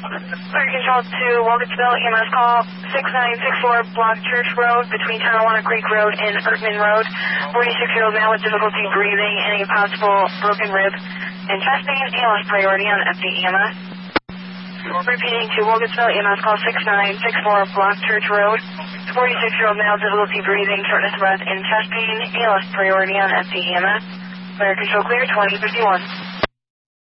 Fire Control to Walkerville, EMS call 6964 Block Church Road between Tonawanda Creek Road and Ertman Road. 46-year-old man with difficulty breathing, any possible broken rib and chest pain, ALS priority on empty EMS. Repeating to Walkerville, EMS call 6964 Block Church Road. 46-year-old male, difficulty breathing, shortness of breath and chest pain, ALS priority on empty EMS. Fire Control clear, 2051.